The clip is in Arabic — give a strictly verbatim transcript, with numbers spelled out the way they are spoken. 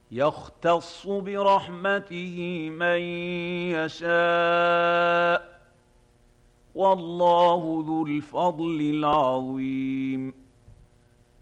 يختص برحمته من يشاء والله ذو الفضل العظيم